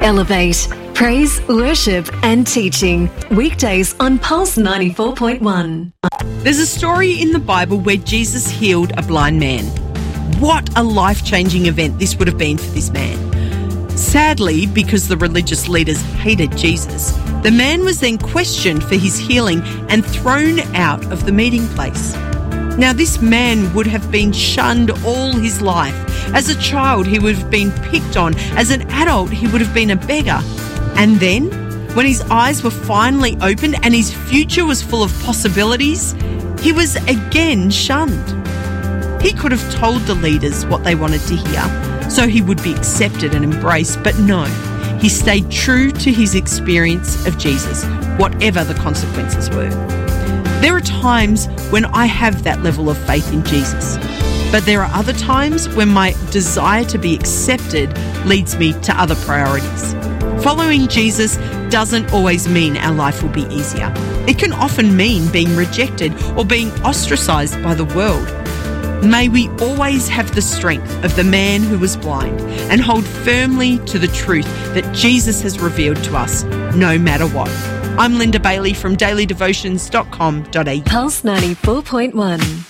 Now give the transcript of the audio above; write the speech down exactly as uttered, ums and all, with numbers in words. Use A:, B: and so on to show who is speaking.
A: Elevate. Praise, worship and teaching. Weekdays on Pulse ninety-four point one.
B: There's a story in the Bible where Jesus healed a blind man. What a life-changing event this would have been for this man. Sadly, because the religious leaders hated Jesus, the man was then questioned for his healing and thrown out of the meeting place. Now, this man would have been shunned all his life. As a child, he would have been picked on. As an adult, he would have been a beggar. And then, when his eyes were finally opened and his future was full of possibilities, he was again shunned. He could have told the leaders what they wanted to hear, so he would be accepted and embraced, but no, he stayed true to his experience of Jesus, whatever the consequences were. There are times when I have that level of faith in Jesus, but there are other times when my desire to be accepted leads me to other priorities. Following Jesus doesn't always mean our life will be easier. It can often mean being rejected or being ostracized by the world. May we always have the strength of the man who was blind and hold firmly to the truth that Jesus has revealed to us, no matter what. I'm Linda Bailey from daily devotions dot com dot a u.
A: Pulse ninety-four point one.